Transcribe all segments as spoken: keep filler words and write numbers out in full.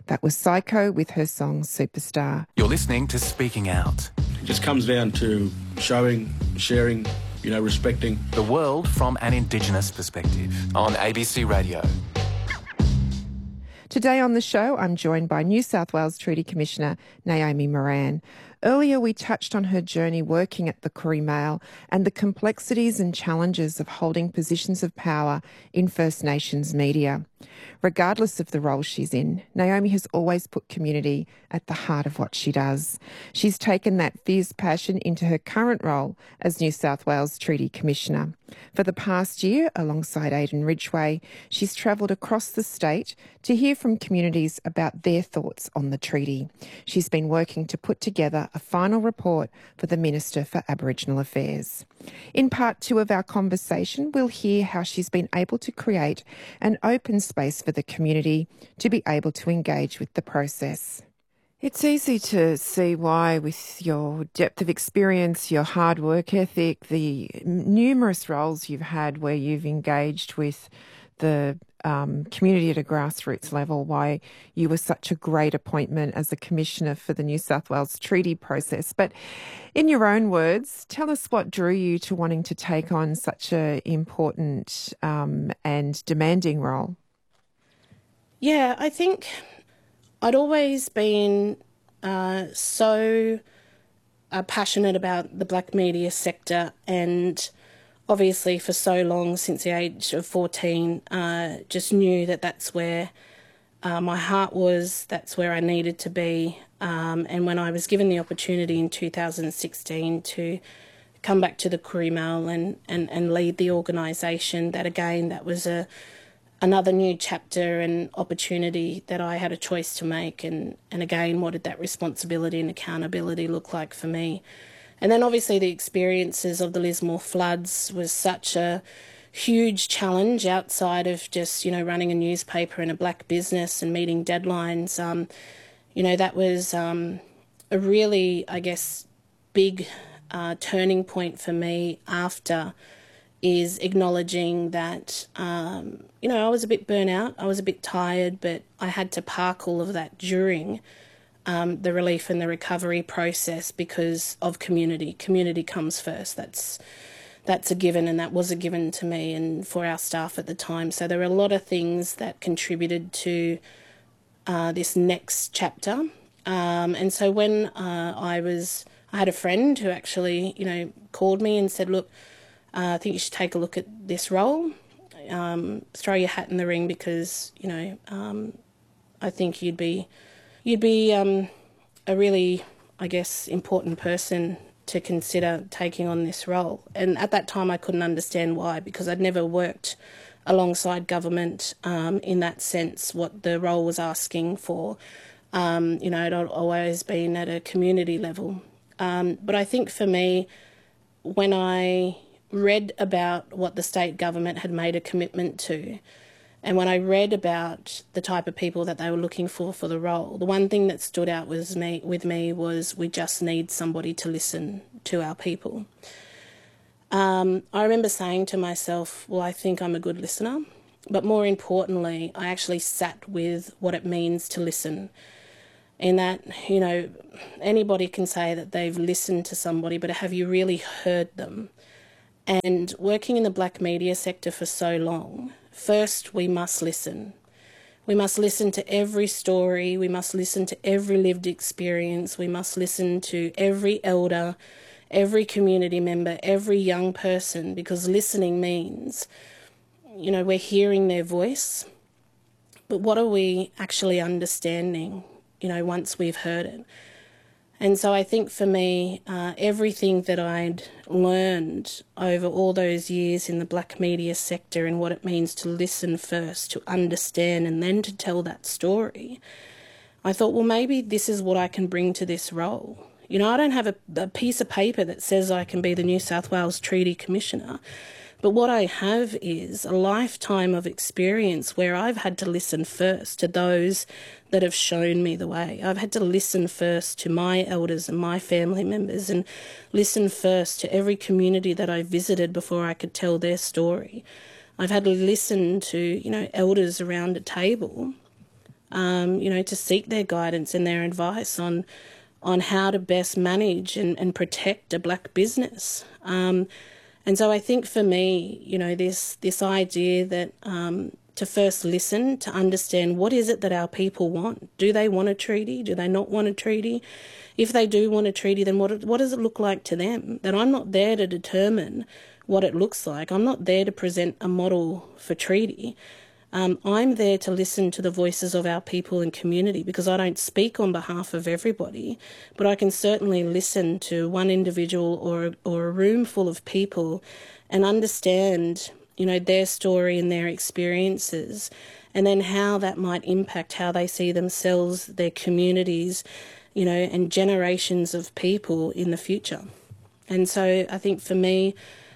That was Psycho with her song Superstar. You're listening to Speaking Out. It just comes down to showing, sharing, you know, respecting. The world from an Indigenous perspective on A B C Radio. Today on the show, I'm joined by New South Wales Treaty Commissioner Naomi Moran. Earlier, we touched on her journey working at the Koori Mail and the complexities and challenges of holding positions of power in First Nations media. Regardless of the role she's in, Naomi has always put community at the heart of what she does. She's taken that fierce passion into her current role as New South Wales Treaty Commissioner. For the past year, alongside Aidan Ridgway, she's travelled across the state to hear from communities about their thoughts on the treaty. She's been working to put together a final report for the Minister for Aboriginal Affairs. In part two of our conversation, we'll hear how she's been able to create an open space for the community to be able to engage with the process. It's easy to see why, with your depth of experience, your hard work ethic, the numerous roles you've had where you've engaged with the um, community at a grassroots level, why you were such a great appointment as a commissioner for the New South Wales treaty process. But in your own words, tell us what drew you to wanting to take on such an important um, and demanding role. Yeah, I think I'd always been uh, so uh, passionate about the black media sector, and obviously for so long, since the age of fourteen, uh, just knew that that's where uh, my heart was, that's where I needed to be. Um, and when I was given the opportunity in two thousand sixteen to come back to the Koori Mail and, and, and lead the organisation, that again, that was a another new chapter and opportunity that I had a choice to make. And, and again, what did that responsibility and accountability look like for me? And then obviously the experiences of the Lismore floods was such a huge challenge outside of just, you know, running a newspaper and a black business and meeting deadlines. Um, you know, that was um, a really, I guess, big uh, turning point for me after is acknowledging that, um, you know, I was a bit burnt out, I was a bit tired, but I had to park all of that during um, the relief and the recovery process because of community. Community comes first. That's that's a given, and that was a given to me and for our staff at the time. So there were a lot of things that contributed to uh, this next chapter. Um, and so when uh, I was, I had a friend who actually, you know, called me and said, look, Uh, I think you should take a look at this role, um, throw your hat in the ring because, you know, um, I think you'd be you'd be um, a really, I guess, important person to consider taking on this role. And at that time I couldn't understand why, because I'd never worked alongside government um, in that sense, what the role was asking for. Um, you know, I'd always been at a community level. Um, but I think for me, when I read about what the state government had made a commitment to, and when I read about the type of people that they were looking for for the role, the one thing that stood out was me, with me was we just need somebody to listen to our people. Um, I remember saying to myself, well, I think I'm a good listener, but more importantly, I actually sat with what it means to listen. In that, you know, anybody can say that they've listened to somebody, but have you really heard them? And working in the black media sector for so long, first we must listen. We must listen to every story, we must listen to every lived experience, we must listen to every elder, every community member, every young person, because listening means, you know, we're hearing their voice, but what are we actually understanding, you know, once we've heard it? And so I think for me, uh, everything that I'd learned over all those years in the black media sector and what it means to listen first, to understand, and then to tell that story, I thought, well, maybe this is what I can bring to this role. You know, I don't have a, a piece of paper that says I can be the New South Wales Treaty Commissioner, but what I have is a lifetime of experience where I've had to listen first to those that have shown me the way. I've had to listen first to my elders and my family members, and listen first to every community that I visited before I could tell their story. I've had to listen to, you know, elders around a table um, you know, to seek their guidance and their advice on on how to best manage and, and protect a black business. Um, and so I think for me, you know, this this idea that um, to first listen, to understand what is it that our people want. Do they want a treaty? Do they not want a treaty? If they do want a treaty, then what what does it look like to them? That I'm not there to determine what it looks like. I'm not there to present a model for treaty. Um, I'm there to listen to the voices of our people and community, because I don't speak on behalf of everybody, but I can certainly listen to one individual or or a room full of people and understand, you know, their story and their experiences, and then how that might impact how they see themselves, their communities, you know, and generations of people in the future. And so I think for me,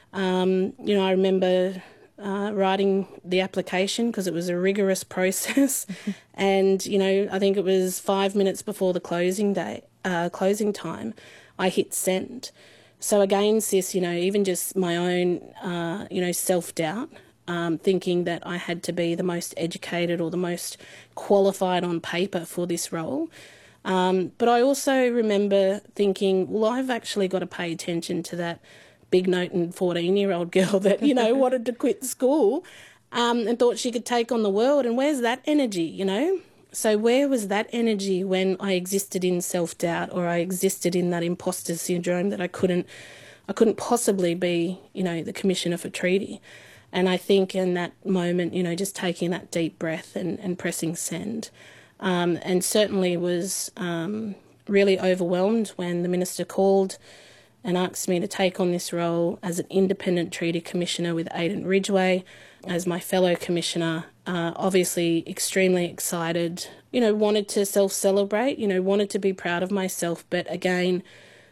um, you know, I remember Uh, writing the application, because it was a rigorous process. And, you know, I think it was five minutes before the closing day, uh, closing time, I hit send. So again, sis, you know, even just my own, uh, you know, self-doubt, um, thinking that I had to be the most educated or the most qualified on paper for this role. Um, but I also remember thinking, well, I've actually got to pay attention to that big note and fourteen-year-old girl that, you know, wanted to quit school um, and thought she could take on the world. And where's that energy, you know? So where was that energy when I existed in self-doubt, or I existed in that imposter syndrome that I couldn't, I couldn't possibly be, you know, the Commissioner for Treaty? And I think in that moment, you know, just taking that deep breath and, and pressing send, um, and certainly was um, really overwhelmed when the Minister called and asked me to take on this role as an independent treaty commissioner with Aidan Ridgway as my fellow commissioner. Uh, obviously extremely excited, you know, wanted to self-celebrate, you know, wanted to be proud of myself, but again,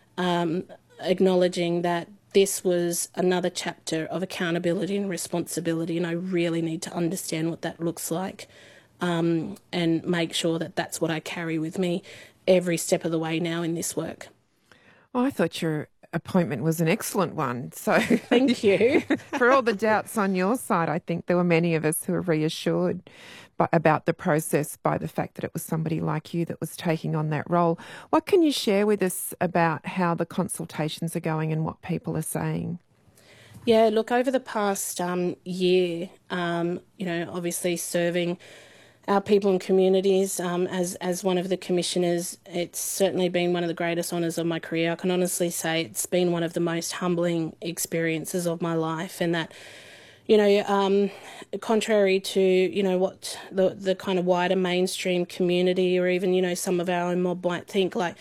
um, acknowledging that this was another chapter of accountability and responsibility, and I really need to understand what that looks like, um, and make sure that that's what I carry with me every step of the way now in this work. Oh, I thought your appointment was an excellent one. So thank you. For all the doubts on your side, I think there were many of us who were reassured by, about the process by the fact that it was somebody like you that was taking on that role. What can you share with us about how the consultations are going and what people are saying? Yeah, look, over the past um, year, um, you know, obviously serving our people and communities um, as as one of the commissioners, it's certainly been one of the greatest honours of my career. I can honestly say it's been one of the most humbling experiences of my life, and that, you know, um, contrary to, you know, what the the kind of wider mainstream community or even, you know, some of our own mob might think, like,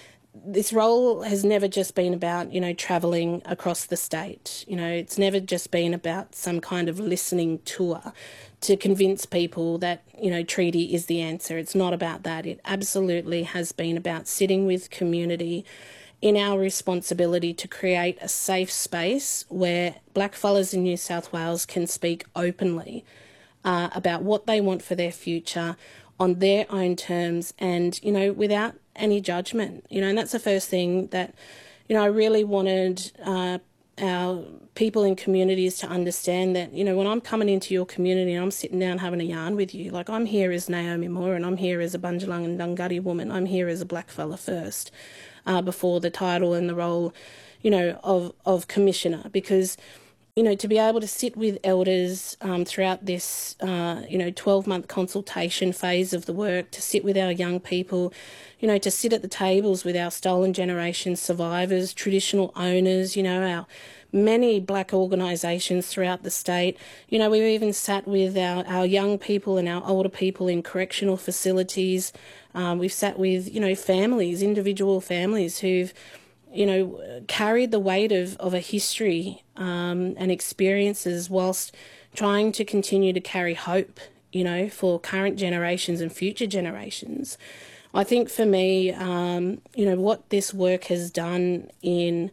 this role has never just been about, you know, travelling across the state. You know, it's never just been about some kind of listening tour to convince people that, you know, treaty is the answer. It's not about that. It absolutely has been about sitting with community in our responsibility to create a safe space where blackfellas in New South Wales can speak openly uh, about what they want for their future on their own terms and, you know, without any judgment. You know, and that's the first thing that, you know, I really wanted uh, our people in communities to understand, that, you know, when I'm coming into your community and I'm sitting down having a yarn with you, like, I'm here as Naomi Moore and I'm here as a Bundjalung and Dunghutti woman. I'm here as a blackfella first, uh, before the title and the role, you know, of, of commissioner, because, you know, to be able to sit with elders um, throughout this, uh, you know, twelve-month consultation phase of the work, to sit with our young people, you know, to sit at the tables with our stolen generation survivors, traditional owners, you know, our many black organisations throughout the state. You know, we've even sat with our, our young people and our older people in correctional facilities. Um, we've sat with, you know, families, individual families who've, you know, carried the weight of, of a history um, and experiences whilst trying to continue to carry hope, you know, for current generations and future generations. I think for me, um, you know, what this work has done in,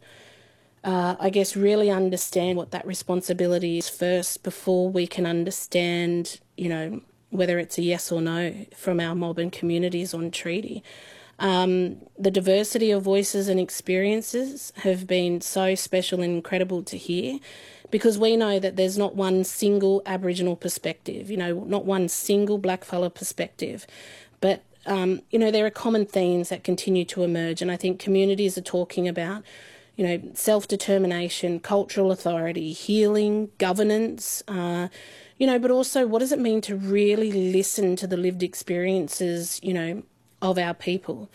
uh, I guess, really understand what that responsibility is first before we can understand, you know, whether it's a yes or no from our mob and communities on treaty. Um, the diversity of voices and experiences have been so special and incredible to hear, because we know that there's not one single Aboriginal perspective, you know, not one single blackfella perspective, but, um, you know, there are common themes that continue to emerge, and I think communities are talking about, you know, self-determination, cultural authority, healing, governance, uh, you know, but also what does it mean to really listen to the lived experiences, you know, of our people?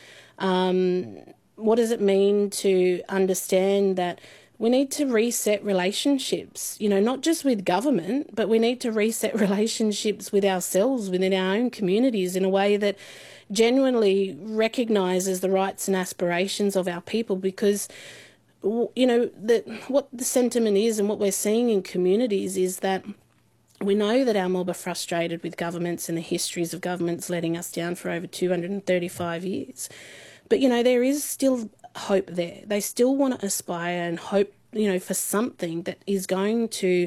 Um, what does it mean to understand that we need to reset relationships, you know, not just with government, but we need to reset relationships with ourselves, within our own communities, in a way that genuinely recognises the rights and aspirations of our people, because, you know, the, what the sentiment is and what we're seeing in communities is that we know that our mob are frustrated with governments and the histories of governments letting us down for over two hundred thirty-five years. But, you know, there is still hope there. They still want to aspire and hope, you know, for something that is going to,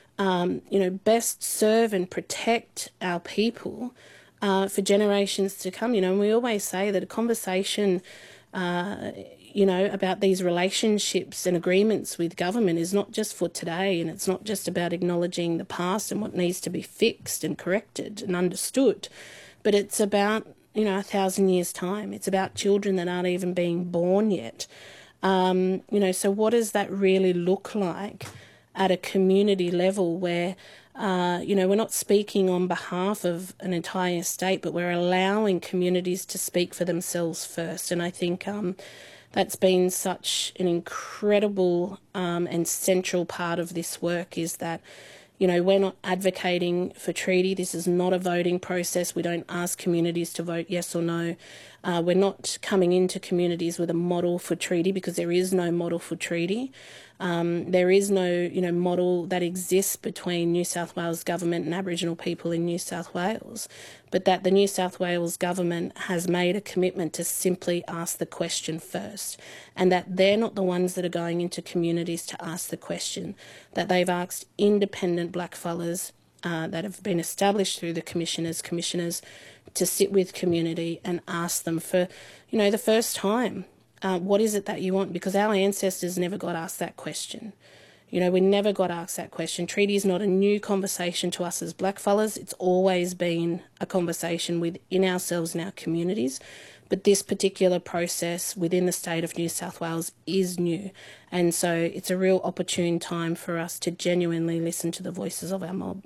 um, you know, best serve and protect our people uh, for generations to come. You know, and we always say that a conversation, uh, you know, about these relationships and agreements with government is not just for today, and it's not just about acknowledging the past and what needs to be fixed and corrected and understood, but it's about, you know, a thousand years' time. It's about children that aren't even being born yet. Um, you know, so what does that really look like at a community level where, uh, you know, we're not speaking on behalf of an entire state, but we're allowing communities to speak for themselves first? And I think um, that's been such an incredible um, and central part of this work, is that, you know, we're not advocating for treaty. This is not a voting process. We don't ask communities to vote yes or no. Uh, we're not coming into communities with a model for treaty, because there is no model for treaty. Um, there is no, you know, model that exists between New South Wales government and Aboriginal people in New South Wales, but that the New South Wales government has made a commitment to simply ask the question first, and that they're not the ones that are going into communities to ask the question, that they've asked independent blackfellas uh, that have been established through the commissioners, commissioners to sit with community and ask them for, you know, the first time, Uh, what is it that you want? Because our ancestors never got asked that question. You know, we never got asked that question. Treaty is not a new conversation to us as blackfellas. It's always been a conversation within ourselves and our communities. But this particular process within the state of New South Wales is new. And so it's a real opportune time for us to genuinely listen to the voices of our mob.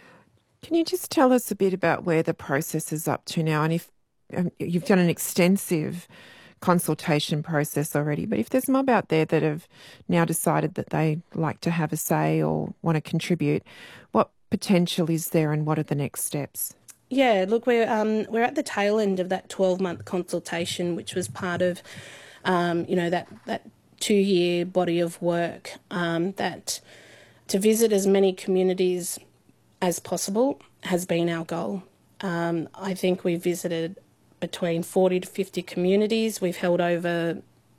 Can you just tell us a bit about where the process is up to now? And if um, you've done an extensive consultation process already, but if there's mob out there that have now decided that they like to have a say or want to contribute, what potential is there and what are the next steps? Yeah, look, we're um, we're at the tail end of that twelve-month consultation, which was part of, um, you know, that that two-year body of work. Um, that to visit as many communities as possible has been our goal. Um, I think we visited between forty to fifty communities. We've held over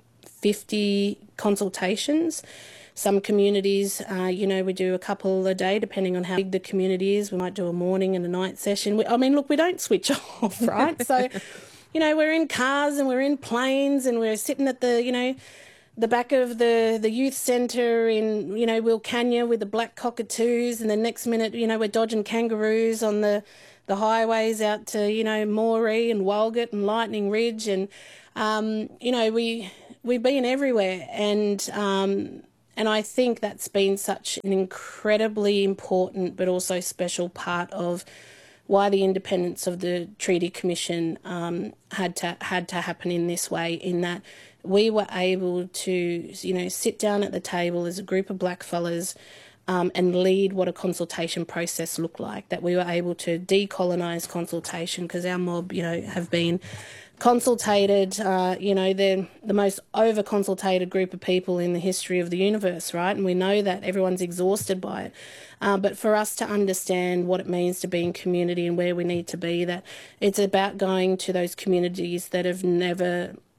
fifty consultations. Some communities, uh, you know, we do a couple a day, depending on how big the community is. We might do a morning and a night session. We, I mean, look, we don't switch off, right? So, you know, we're in cars and we're in planes and we're sitting at the, you know, the back of the, the youth centre in, you know, Wilcannia with the black cockatoos, and the next minute, you know, we're dodging kangaroos on the the highways out to, you know, Moree and Walgett and Lightning Ridge. And, um, you know, we, we've been everywhere. And, um, and I think that's been such an incredibly important but also special part of why the independence of the Treaty Commission um, had to had to happen in this way, in that we were able to, you know, sit down at the table as a group of blackfellas Um, and lead what a consultation process looked like, that we were able to decolonise consultation, because our mob, you know, have been consultated, uh, you know, they're the most over-consultated group of people in the history of the universe, right? And we know that everyone's exhausted by it. Uh, but for us to understand what it means to be in community and where we need to be, that it's about going to those communities that have never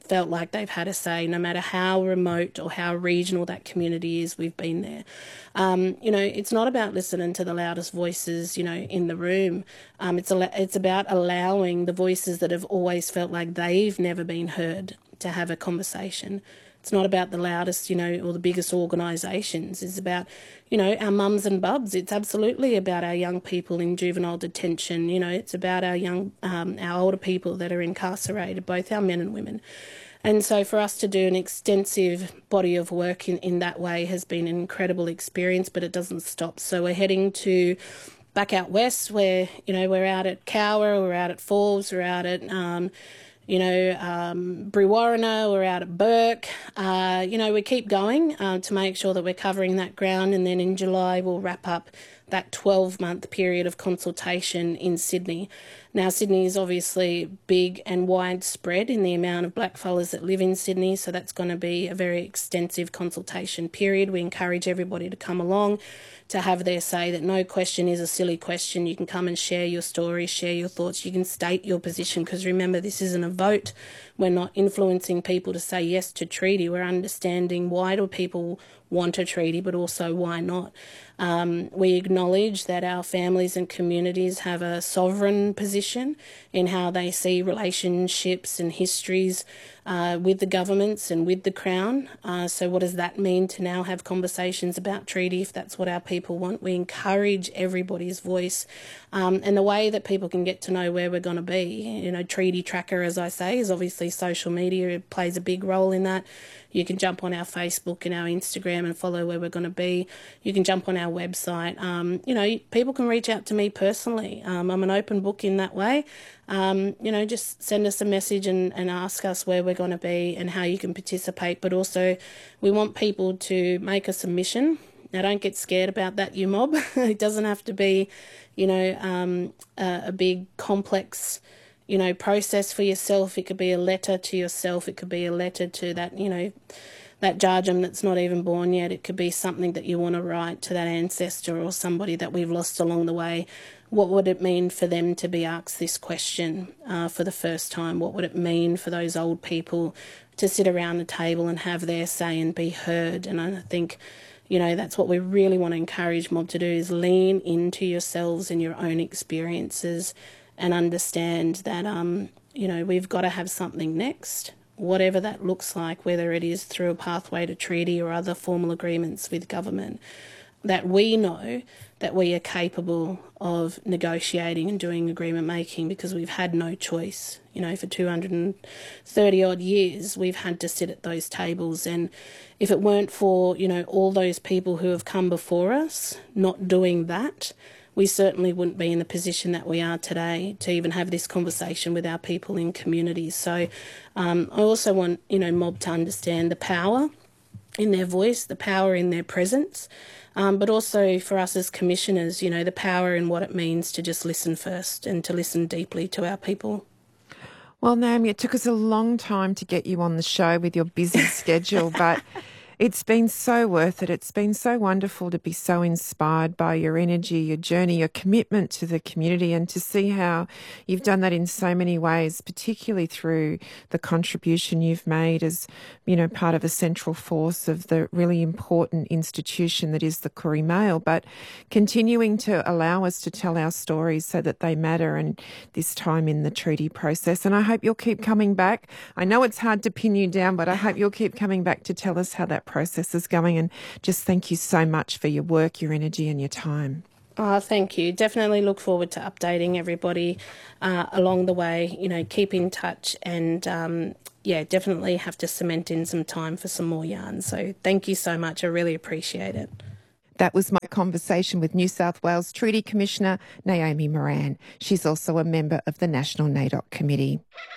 felt like they've had a say, no matter how remote or how regional that community is. We've been there. Um, you know, it's not about listening to the loudest voices, you know, in the room. Um, it's a, it's about allowing the voices that have always felt like they've never been heard to have a conversation. It's not about the loudest, you know, or the biggest organisations. It's about, you know, our mums and bubs. It's absolutely about our young people in juvenile detention. You know, it's about our young, um, our older people that are incarcerated, both our men and women. And so for us to do an extensive body of work in, in that way has been an incredible experience, but it doesn't stop. So we're heading to back out west where, you know, we're out at Cowra, we're out at Forbes, we're out at... Um, You know, um, Brewarrina, we're out at Burke. Uh, you know, we keep going uh, to make sure that we're covering that ground, and then in July we'll wrap up that twelve-month period of consultation in Sydney. Now, Sydney is obviously big and widespread in the amount of blackfellas that live in Sydney, so that's going to be a very extensive consultation period. We encourage everybody to come along to have their say, that no question is a silly question. You can come and share your story, share your thoughts. You can state your position, because remember, this isn't a vote. We're not influencing people to say yes to treaty. We're understanding why do people want a treaty, but also why not. Um, we acknowledge that our families and communities have a sovereign position in how they see relationships and histories uh, with the governments and with the Crown. Uh, so what does that mean to now have conversations about treaty if that's what our people want? We encourage everybody's voice, um, and the way that people can get to know where we're going to be. You know, Treaty Tracker, as I say, is obviously social media. It plays a big role in that. You can jump on our Facebook and our Instagram and follow where we're going to be. You can jump on our website. Um, you know, people can reach out to me personally. Um, I'm an open book in that way. Um, you know, just send us a message and, and ask us where we're going to be and how you can participate. But also, we want people to make a submission. Now, don't get scared about that, you mob. It doesn't have to be, you know, um, a, a big complex, you know, process for yourself. It could be a letter to yourself. It could be a letter to that, you know, that Jarjum that's not even born yet. It could be something that you want to write to that ancestor or somebody that we've lost along the way. What would it mean for them to be asked this question uh, for the first time? What would it mean for those old people to sit around the table and have their say and be heard? And I think, you know, that's what we really want to encourage Mob to do, is lean into yourselves and your own experiences and understand that, um, you know, we've got to have something next, whatever that looks like, whether it is through a pathway to treaty or other formal agreements with government, that we know that we are capable of negotiating and doing agreement making, because we've had no choice. You know, for two hundred thirty odd years, we've had to sit at those tables. And if it weren't for, you know, all those people who have come before us not doing that, we certainly wouldn't be in the position that we are today to even have this conversation with our people in communities. So um, I also want, you know, Mob to understand the power in their voice, the power in their presence, um, but also for us as commissioners, you know, the power in what it means to just listen first and to listen deeply to our people. Well, Naomi, it took us a long time to get you on the show with your busy schedule, but it's been so worth it. It's been so wonderful to be so inspired by your energy, your journey, your commitment to the community, and to see how you've done that in so many ways, particularly through the contribution you've made as, you know, part of a central force of the really important institution that is the Koori Mail, but continuing to allow us to tell our stories so that they matter, and this time in the treaty process. And I hope you'll keep coming back. I know it's hard to pin you down, but I hope you'll keep coming back to tell us how that process is going. And just thank you so much for your work, your energy and your time. Oh, thank you. Definitely look forward to updating everybody uh, along the way. You know, keep in touch, and um, yeah, definitely have to cement in some time for some more yarns. So thank you so much. I really appreciate it. That was my conversation with New South Wales Treaty Commissioner Naomi Moran. She's also a member of the National NAIDOC Committee.